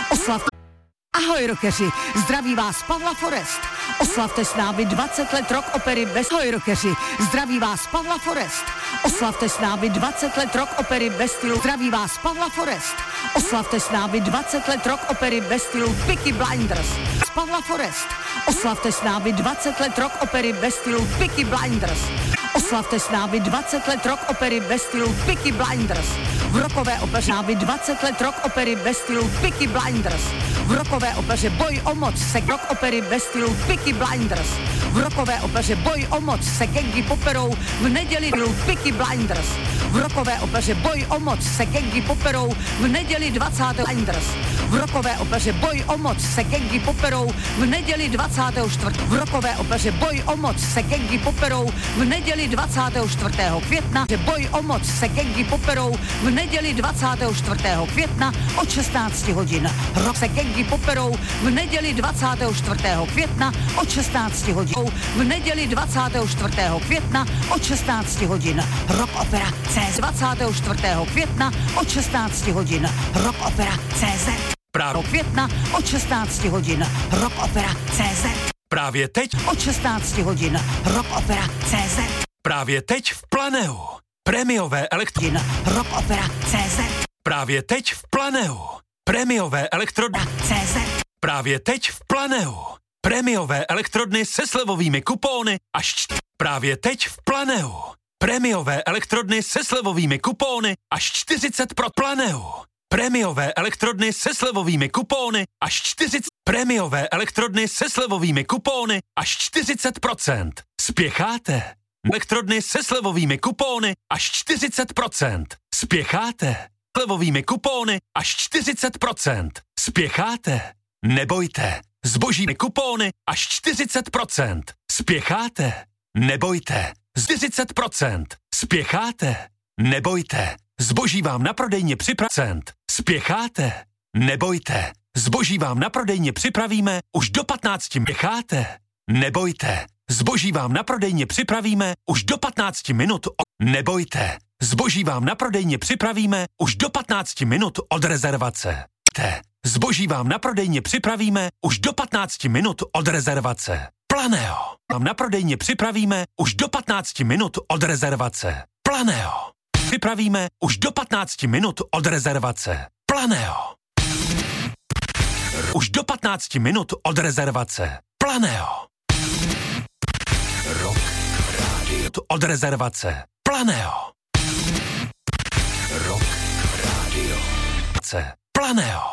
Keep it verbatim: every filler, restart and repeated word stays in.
Oslavte. Ahoj rockeři, zdraví vás Pavla Forest. Oslavte s námi dvacet let rock opery bez... Ahoj rockeři, zdraví vás Pavla Forest. Oslavte s námi dvacet let rock opery bez stylu. Zdraví vás Pavla Forest. Oslavte s námi dvacet let rock opery bez stylu Peaky Blinders. Z Pavla Forest. Oslavte s námi dvacet let rock opery bez stylu Peaky Blinders. Oslavte s námi dvacet let rock opery bez stylu Peaky Blinders. V rockové opeře námi dvacet let rock opery bez stylu Peaky Blinders. V rockové opeře Boj o moc se rock opery bez stylu Peaky Blinders. V rockové opeře Boj o moc se gangy poperou v neděli stylu Peaky Blinders. V rockové opeře Boj o moc se gangy poperou v neděli dvacátého Blinders. V rockové opeře Boj o moc se gangy poperou v neděli dvacátého čtvrtého V rockové opeře Boj o moc se gangy poperou v neděli dvacátého čtvrtého května. Boj o moc se gangy poperou v neděli dvacátého čtvrtého května od šestnácti hodin. Rock se gangy poperou v neděli dvacátého čtvrtého května od šestnácti hodin. V neděli dvacátého čtvrtého května od šestnácti hodin. Rock opera C Z dvacátého čtvrtého května od šestnácti hodin. Rock opera C Z Právě května od šestnácti hodin. Rock opera C Z Právě teď od šestnácti hodin. Rock opera C Z Právě teď v Planeu. Prémiové elektrodny. Rock opera C Z Právě teď v Planeu. Prémiové elektrodny C Z Právě teď v Planeu. Prémiové elektrodny se slevovými kupóny až čtyři. Právě teď v Planeu. Prémiové elektrodny se slevovými kupóny až čtyřicet procent. Planeu. Prémiové elektrodny se slevovými kupóny až čtyřicet. Prémiové elektrodny se slevovými kupóny až čtyřicet procent. Spěcháte? Elektrodny se slevovými kupóny až čtyřicet procent. Spěcháte? Slevovými kupóny až čtyřicet procent. Spěcháte? Nebojte. Zboží kupóny až čtyřicet procent. Spěcháte? Nebojte. čtyřicet procent. Spěcháte? Nebojte. Zboží vám na prodejně připravíme. Spěcháte? Nebojte. Zboží vám na prodejně připravíme už do patnácti. Spěcháte? Nebojte. Zboží vám na prodejně připravíme už do patnácti minut. Nebojte. Zboží vám na prodejně připravíme už do patnácti minut od rezervace. Te. Zboží vám na prodejně připravíme už do patnácti minut od rezervace. Planeo. Vám na prodejně připravíme už do patnácti minut od rezervace. Planeo. Připravíme už do patnácti minut od rezervace. Planeo. Už do patnácti minut od rezervace. Planeo. Rock Radio. Od rezervace. Planeo. Rock Radio. Planeo.